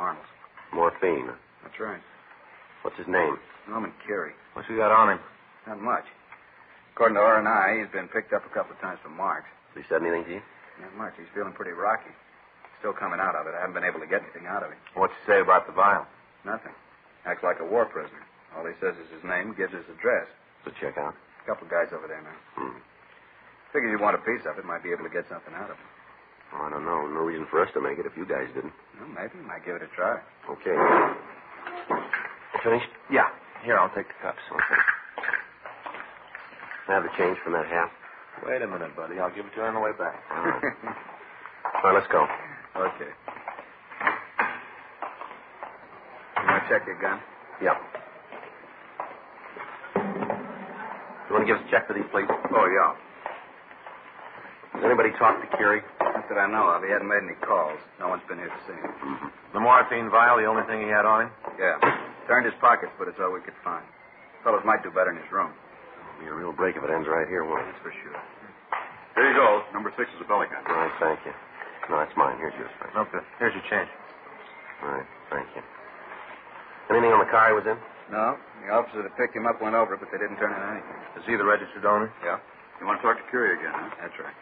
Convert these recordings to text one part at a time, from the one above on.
Arnold. Morphine. That's right. What's his name? Norman Carey. What's he got on him? Not much. According to R&I, he's been picked up a couple of times for marks. Has he said anything to you? Not much. He's feeling pretty rocky. Still coming out of it. I haven't been able to get anything out of him. What's he say about the vial? Nothing. Acts like a war prisoner. All he says is his name, gives his address. So check out. A couple of guys over there now. Figures you want a piece of it, might be able to get something out of him. Oh, I don't know. No reason for us to make it if you guys didn't. Well, maybe. Might give it a try. Okay. Finished? Yeah. Here, I'll take the cups. Okay. Have the change from that half. Wait a minute, buddy. I'll give it to you on the way back. All right, let's go. Okay. You want to check your gun? Yeah. You want to give us a check for these, please? Oh, yeah. Has anybody talked to Carey? Not that I know of. He hadn't made any calls. No one's been here to see him. The morphine vial, the only thing he had on him? Yeah. Turned his pockets, but it's all we could find. Fellows might do better in his room. It'll be a real break if it ends right here, won't it? That's for sure. Here you go. Number 6 is a belly gun. All right, thank you. No, that's mine. Here's yours, Frank. Okay. Here's your change. All right, thank you. Anything on the car he was in? No. The officer that picked him up went over it, but they didn't turn in anything. Is he the registered owner? Yeah. You want to talk to Curie again, huh? That's right.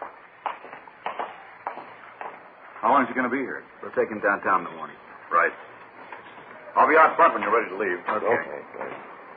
How long is he going to be here? We'll take him downtown in the morning. Right. I'll be out front when you're ready to leave. Okay. Good.